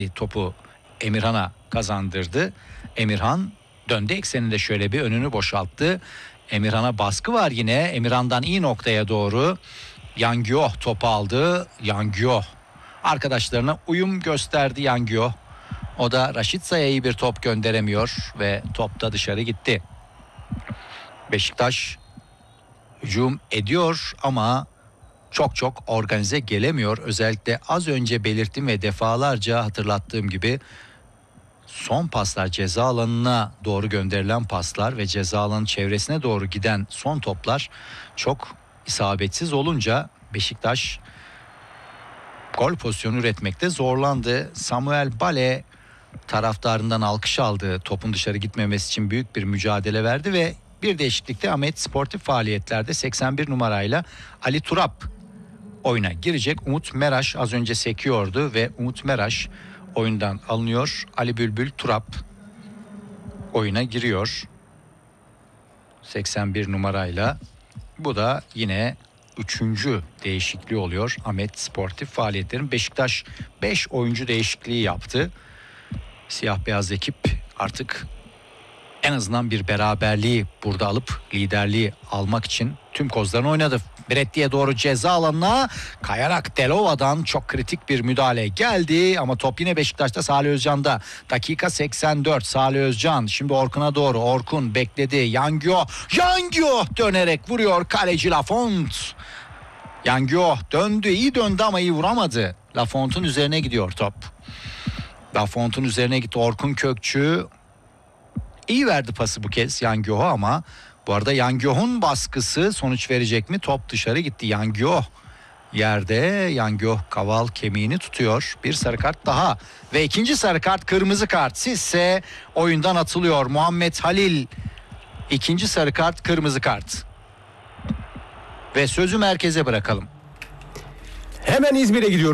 topu Emirhan'a kazandırdı. Emirhan döndü ekseninde şöyle bir önünü boşalttı. Emirhan'a baskı var yine. Emirhan'dan iyi noktaya doğru. Yangyo topu aldı. Yangyo arkadaşlarına uyum gösterdi Yangyo. O da Raşitsa'ya iyi bir top gönderemiyor ve top da dışarı gitti. Beşiktaş hücum ediyor ama çok organize gelemiyor. Özellikle az önce belirttiğim ve defalarca hatırlattığım gibi son paslar, ceza alanına doğru gönderilen paslar ve ceza alanının çevresine doğru giden son toplar çok isabetsiz olunca Beşiktaş gol pozisyonu üretmekte zorlandı. Samuel Bale taraftarından alkış aldı. Topun dışarı gitmemesi için büyük bir mücadele verdi ve bir değişiklikte Ahmet sportif faaliyetlerde 81 numarayla Ali Turap oyuna girecek. Umut Meraş az önce sekiyordu ve Umut Meraş oyundan alınıyor. Ali Bülbül Turap oyuna giriyor 81 numarayla. Bu da yine 3. değişikliği oluyor Ahmet sportif faaliyetlerin. Beşiktaş 5 oyuncu değişikliği yaptı. Siyah beyaz ekip artık en azından bir beraberliği burada alıp liderliği almak için tüm kozlarını oynadı. Bretti'ye doğru ceza alanına kayarak Delova'dan çok kritik bir müdahale geldi ama top yine Beşiktaş'ta, Salih Özcan'da. Dakika 84, Salih Özcan şimdi Orkun'a doğru. Orkun bekledi. Yangyo dönerek vuruyor kaleci Lafont. Yangyo döndü, iyi döndü ama iyi vuramadı. Lafont'un üzerine gidiyor top. Lafont'un üzerine gitti. Orkun Kökçü iyi verdi pası bu kez Yangyo'ya ama bu arada Yangyo'nun baskısı sonuç verecek mi? Top dışarı gitti. Yangyo yerde. Yangyo kaval kemiğini tutuyor. Bir sarı kart daha ve ikinci sarı kart, kırmızı kart. Sizse oyundan atılıyor. Muhammed Halil ikinci sarı kart, kırmızı kart. Ve sözü merkeze bırakalım. Hemen İzmir'e gidiyoruz.